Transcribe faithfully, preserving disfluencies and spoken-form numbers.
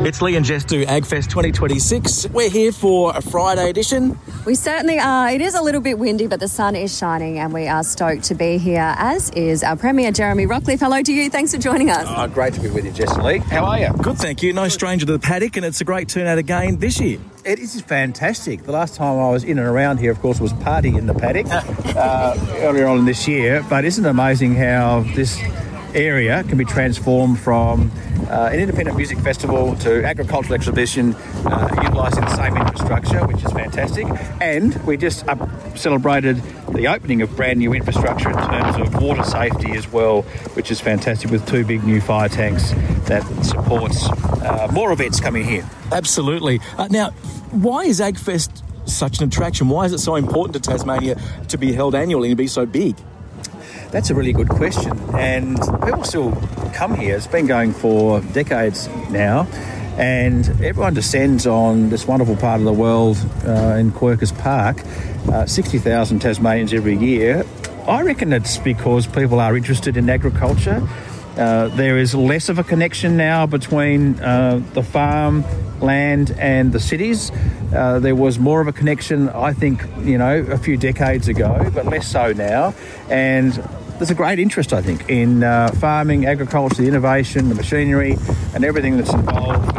It's Lee and Jess do AgFest twenty twenty-six. We're here for a Friday edition. We certainly are. It is a little bit windy, but the sun is shining and we are stoked to be here, as is our Premier, Jeremy Rockliff. Hello to you. Thanks for joining us. Oh, great to be with you, Jess and Lee. How are you? Good, thank you. No stranger to the paddock, and it's a great turnout again this year. It is fantastic. The last time I was in and around here, of course, was Party in the Paddock uh, earlier on this year. But isn't it amazing how this area can be transformed from uh, an independent music festival to agricultural exhibition, uh, utilising the same infrastructure, which is fantastic. And we just up celebrated the opening of brand new infrastructure in terms of water safety as well, which is fantastic, with two big new fire tanks that supports uh, more events coming here. Absolutely. Uh, now, why is AgFest such an attraction? Why is it so important to Tasmania to be held annually and be so big? That's a really good question, and people still come here. It's been going for decades now, and everyone descends on this wonderful part of the world uh, in Quercus Park, uh, sixty thousand Tasmanians every year. I reckon it's because people are interested in agriculture. Uh, there is less of a connection now between uh, the farm land and the cities. Uh, there was more of a connection, I think, you know, a few decades ago, but less so now. And there's a great interest, I think, in uh, farming, agriculture, the innovation, the machinery, and everything that's involved